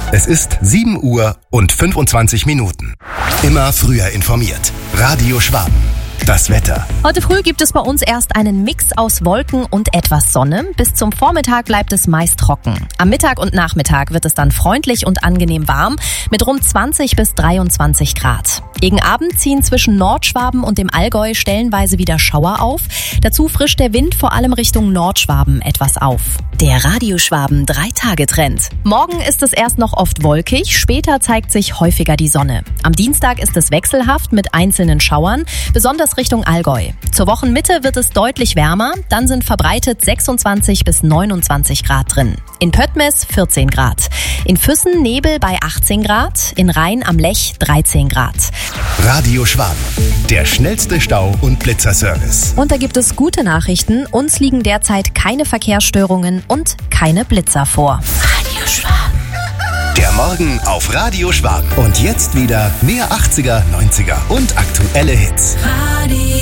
Es ist 7 Uhr und 25 Minuten. Immer früher informiert. Radio Schwaben. Das Wetter. Heute früh gibt es bei uns erst einen Mix aus Wolken und etwas Sonne. Bis zum Vormittag bleibt es meist trocken. Am Mittag und Nachmittag wird es dann freundlich und angenehm warm mit rund 20 bis 23 Grad. Gegen Abend ziehen zwischen Nordschwaben und dem Allgäu stellenweise wieder Schauer auf. Dazu frischt der Wind vor allem Richtung Nordschwaben etwas auf. Der Radio Schwaben 3-Tage-Trend. Morgen ist es erst noch oft wolkig, später zeigt sich häufiger die Sonne. Am Dienstag ist es wechselhaft mit einzelnen Schauern, besonders Richtung Allgäu. Zur Wochenmitte wird es deutlich wärmer, dann sind verbreitet 26 bis 29 Grad drin. In Pöttmes 14 Grad. In Füssen Nebel bei 18 Grad, in Rhein am Lech 13 Grad. Radio Schwaben, der schnellste Stau- und Blitzerservice. Und da gibt es gute Nachrichten. Uns liegen derzeit keine Verkehrsstörungen und keine Blitzer vor. Radio Schwaben. Der Morgen auf Radio Schwaben. Und jetzt wieder mehr 80er, 90er und aktuelle Hits. Radio